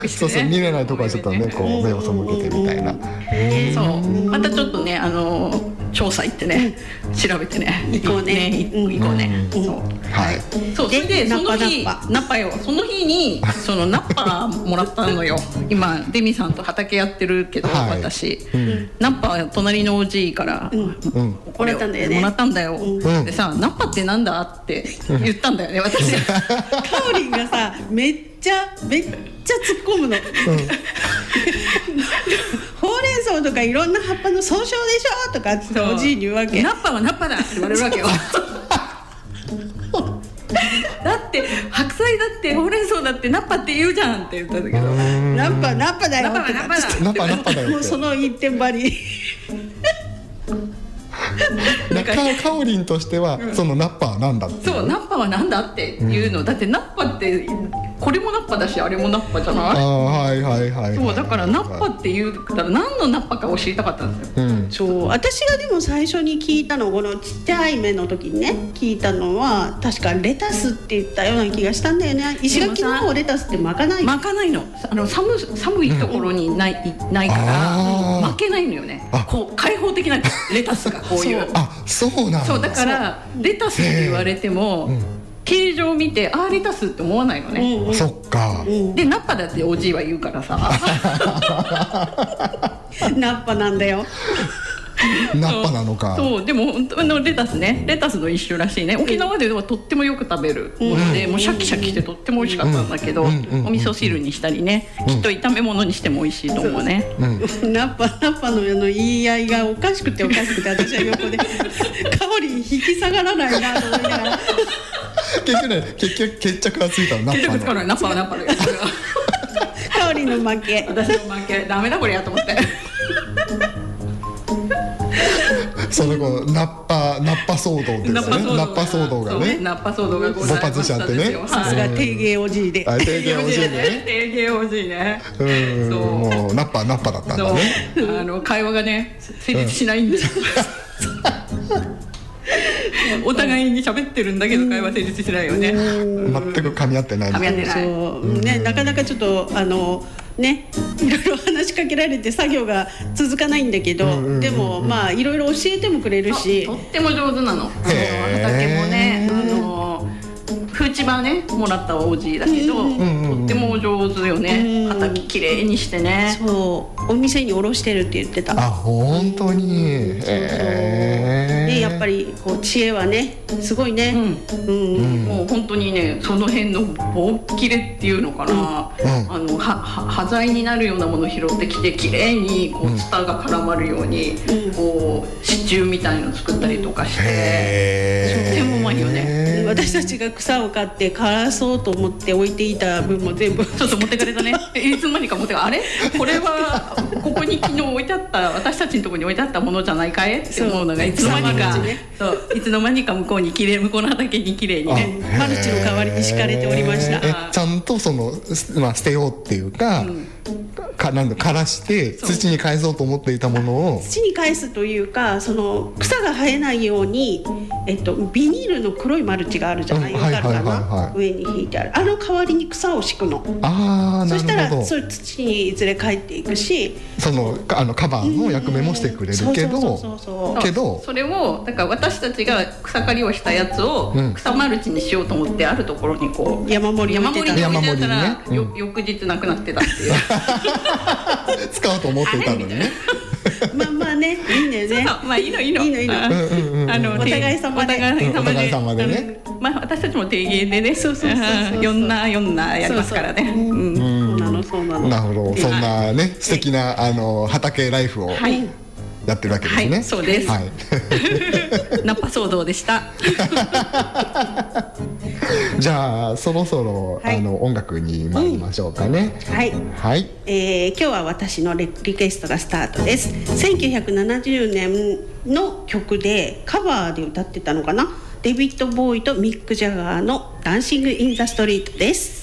そうそう、見れないとこはちょっとねこう目を背けてみたいな。 そうまたちょっとね調査行ってね調べてね行こうね行こうね。そうはい。 そうそれでその日ナッパよその日にそのナッパもらったのよ。今デミさんと畑やってるけど、 はい、 私、ナッパ隣のおじいから、 もらったんだよね。 もらったんだよ。でさナッパってなんだって言ったんだよね私。 かおりんがさめっちゃ突っ込むの。ほうれん草とかいろんな葉っぱの総称でしょとかっておじいに言うわけ。 ナッパはナッパだって言われるわけよ。だって白菜だってほうれん草だってナッパって言うじゃんって言ったんだけど、 ナッパだよってナッパだよってもうその一点張り。 かおりんとしては、そのナッパはなんだっていう。 そうナッパはなんだっていうの、だってナッパってこれもナッパだしあれもナッパじゃない。 はいはいはい。 そうだからナッパって言ったら何のナッパかを知りたかったんですよ。 そう私がでも最初に聞いたのこのちっちゃい目の時にね聞いたのは確かレタスって言ったような気がしたんだよね。石垣の方レタスって巻かないの。寒いところにないから巻けないのよね。こう開放的なレタスがこういうそうなんだ。 そうだからレタスって言われても形状を見てレタスって思わないのね。 そっか。 でナッパだっておじいは言うからさ。 ナッパなんだよ。 ナッパなのか。 そうでも本当のレタスの一種らしいね。沖縄ではとってもよく食べるもので、もうシャキシャキしてとっても美味しかったんだけど、お味噌汁にしたりね、きっと炒め物にしても美味しいと思うね。 ナッパの言い合いがおかしくて私は横でかおり引き下がらないなと思いながら。 結局決着がついたのナッパの。決着つかない。ナッパはナッパで。かおりの負け。 私の負け。ダメだこれやと思って。 その後ナッパ騒動ですね。ナッパ騒動がね。 ナッパ騒動が勃発しちゃってね。 さすが定芸おじいで。 定芸おじいね。 もうナッパだったんだね。 会話がね成立しないんです。お互いに喋ってるんだけど会話成立しないよね。 全く噛み合ってない。 そうね、なかなかちょっとね、いろいろ話しかけられて作業が続かないんだけど、でもまあいろいろ教えてもくれるし、 とっても上手なの。畑もね、フーチバーねもらったおじいだけど、とっても上手よね。畑きれいにしてね。 そうお店に卸してるって言ってた。 本当に。 でやっぱりこう知恵はねすごいね。 もう本当にねその辺の棒切れっていうのかな、端材になるようなものを拾ってきてきれいにこうツタが絡まるようにこう支柱みたいの作ったりとかして、とってもうまいよね。 私たちが草を買って枯らそうと思って置いていた分も全部ちょっと持ってかれたね。いつの間にか持ってかあれこれはここに昨日置いてあった私たちのところに置いてあったものじゃないかいって思うのがいつの間にか、いつの間にか向こうの畑にきれいにねマルチの代わりに敷かれておりました。 ちゃんと捨てようっていうか、枯らして土に返そうと思っていたものを土に返すというか、その草が生えないように、ビニールの黒いマルチがあるじゃない、わかるかな、上に引いてある代わりに草を敷くの。そしたらそれ土にいずれ帰っていくし、 そのカバーの役目もしてくれるけど、 それをだから私たちが草刈りをしたやつを草マルチにしようと思ってあるところにこう山盛りに置いてたら翌日なくなってたっていう使おうと思っていたのにね。 まあね、いいんだよね。 まあいいの。お互い様でね。まあ私たちも定芸でね、4なやりますからね。 そうなの。 なるほど。そんなね素敵な畑ライフをやってるわけですね。 そうです。ナッパ騒動でした。 じゃあそろそろ音楽に参りましょうかね。 はい。今日は私のリクエストがスタートです。1970年の曲でカバーで歌ってたのかな。デビッド・ボーイとミック・ジャガーのダンシング・イン・ザ・ストリートです。